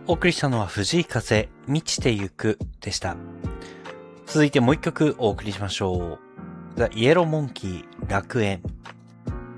お送りしたのは藤井風満ちてゆくでした。続いてもう一曲お送りしましょう。ザ・イエローモンキー楽園。